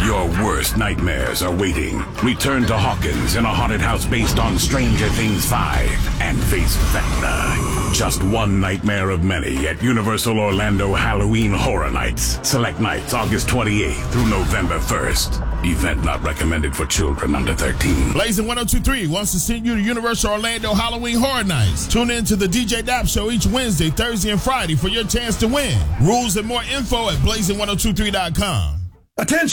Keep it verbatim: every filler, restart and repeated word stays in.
Your worst nightmares are waiting. Return to Hawkins in a haunted house based on Stranger Things five and face Vecna. Just one nightmare of many at Universal Orlando Halloween Horror Nights. Select nights August twenty-eighth through November first. Event not recommended for children under thirteen. Blazing one oh two point three wants to send you to Universal Orlando Halloween Horror Nights. Tune in to the D J Dap Show each Wednesday, Thursday, and Friday for your chance to win. Rules and more info at blazing one oh two three dot com. Attention!